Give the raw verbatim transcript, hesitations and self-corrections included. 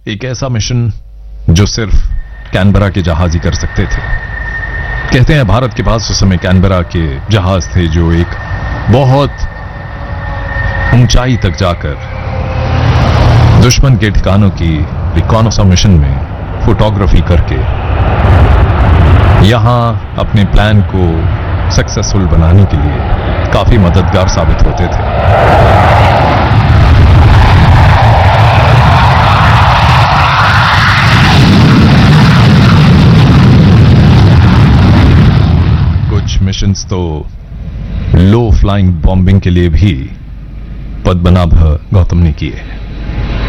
एक ऐसा मिशन जो सिर्फ कैनबरा के जहाज ही कर सकते थे। कहते हैं भारत के पास उस समय कैनबरा के जहाज थे जो एक बहुत ऊंचाई तक जाकर दुश्मन के ठिकानों की रिकॉनेसाइस मिशन में फोटोग्राफी करके यहां अपने प्लान को सक्सेसफुल बनाने के लिए काफी मददगार साबित होते थे। कुछ मिशंस तो लो फ्लाइंग बॉम्बिंग के लिए भी पद्मनाभ गौतम ने किए।